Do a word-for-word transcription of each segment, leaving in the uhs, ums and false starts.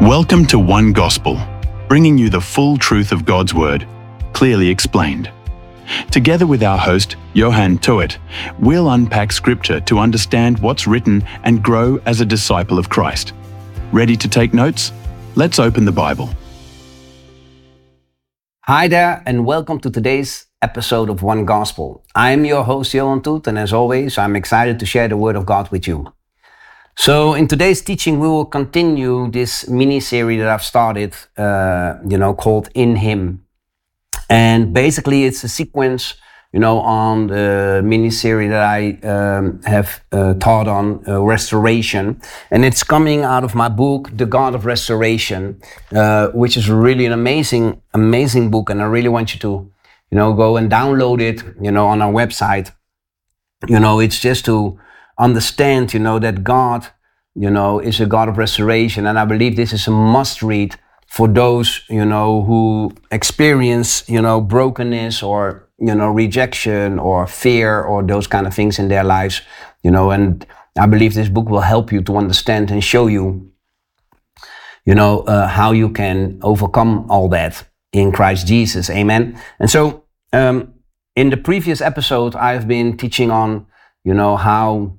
Welcome to One Gospel, bringing you the full truth of God's Word, clearly explained. Together with our host, Johan Toet, we'll unpack Scripture to understand what's written and grow as a disciple of Christ. Ready to take notes? Let's open the Bible. Hi there, and welcome to today's episode of One Gospel. I'm your host, Johan Toet, and as always, I'm excited to share the Word of God with you. So in today's teaching, we will continue this mini-series that I've started, uh, you know, called In Him. And basically it's a sequence, you know, on the mini-series that I um, have uh, taught on uh, restoration. And it's coming out of my book, The God of Restoration, uh, which is really an amazing, amazing book. And I really want you to, you know, go and download it, you know, on our website. You know, it's just to understand, you know, that God, you know, is a God of restoration. And I believe this is a must read for those, you know, who experience, you know, brokenness or, you know, rejection or fear or those kind of things in their lives, you know, and I believe this book will help you to understand and show you, you know, uh, how you can overcome all that in Christ Jesus. Amen. And so, um, in the previous episode, I've been teaching on, you know, how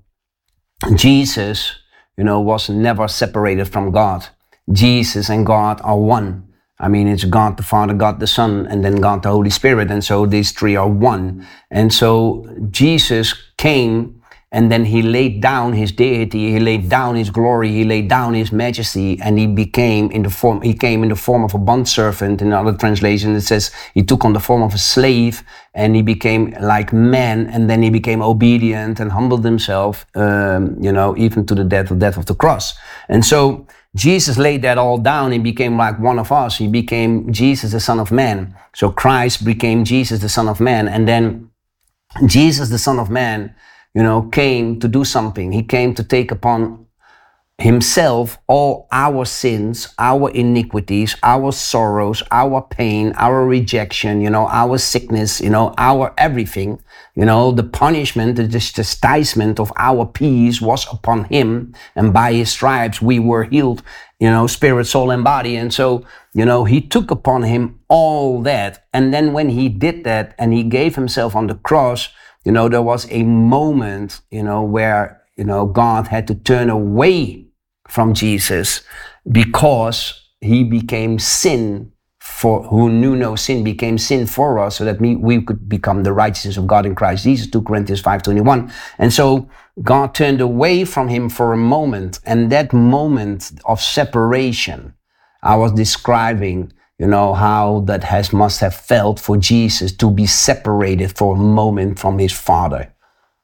Jesus, you know, was never separated from God. Jesus and God are one. I mean, it's God the Father, God the Son, and then God the Holy Spirit. And so these three are one. And so Jesus came and then he laid down his deity, he laid down his glory, he laid down his majesty, and he became in the form, he came in the form of a bondservant. In other translations, it says he took on the form of a slave and he became like man, and then he became obedient and humbled himself, um, you know, even to the death of death of the cross. And so Jesus laid that all down. He became like one of us. He became Jesus, the Son of Man. So Christ became Jesus, the Son of Man. And then Jesus, the Son of Man, you know, came to do something. He came to take upon himself all our sins, our iniquities, our sorrows, our pain, our rejection, you know, our sickness, you know, our everything, you know, the punishment, the chastisement of our peace was upon him, and by his stripes we were healed, you know, spirit, soul, and body. And so, you know, he took upon him all that. And then when he did that and he gave himself on the cross, you know, there was a moment, you know, where, you know, God had to turn away from Jesus because he became sin for, who knew no sin, became sin for us so that we, we could become the righteousness of God in Christ Jesus, Second Corinthians five twenty-one. And so God turned away from him for a moment. And that moment of separation, I was describing, you know, how that has must have felt for Jesus to be separated for a moment from his Father.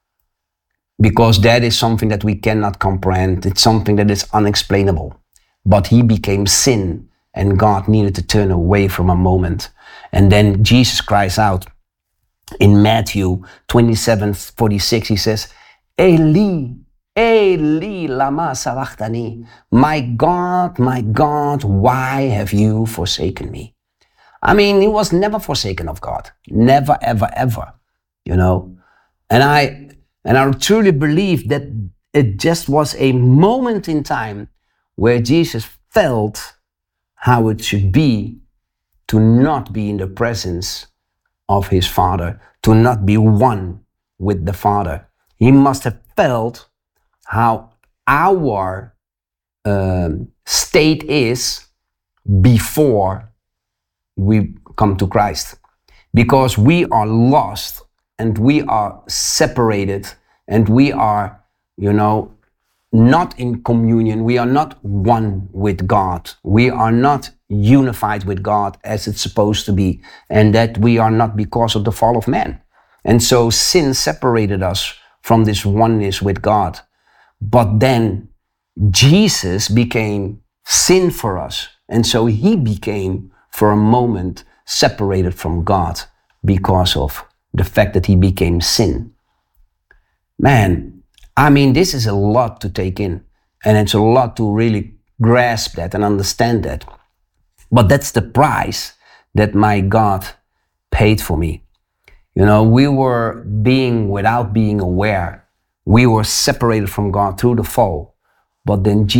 Because that is something that we cannot comprehend. It's something that is unexplainable. But he became sin, and God needed to turn away from a moment. And then Jesus cries out in Matthew twenty-seven forty-six, he says, Eli, Eli, lama sabachthani. My God, my God, why have you forsaken me? I mean, he was never forsaken of God. Never, ever, ever, you know. And I... And I truly believe that it just was a moment in time where Jesus felt how it should be to not be in the presence of his Father, to not be one with the Father. He must have felt how our um, state is before we come to Christ. Because we are lost and we are separated and we are, you know, not in communion. We are not one with God. We are not unified with God as it's supposed to be. And that we are not because of the fall of man. And so sin separated us from this oneness with God. But then Jesus became sin for us. And so he became, for a moment, separated from God because of the fact that he became sin. Man, I mean, this is a lot to take in. And it's a lot to really grasp that and understand that. But that's the price that my God paid for me. You know, we were being without being aware. We were separated from God through the fall. But then